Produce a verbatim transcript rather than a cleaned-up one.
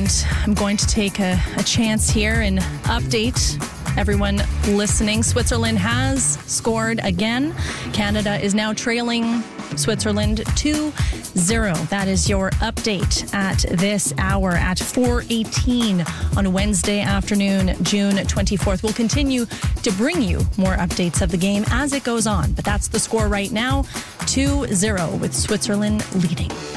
And I'm going to take a, a chance here and update everyone listening. Switzerland has scored again. Canada is now trailing Switzerland two zero. That is your update at this hour at four eighteen on Wednesday afternoon, June twenty-fourth. We'll continue to bring you more updates of the game as it goes on. But that's the score right now, two zero with Switzerland leading.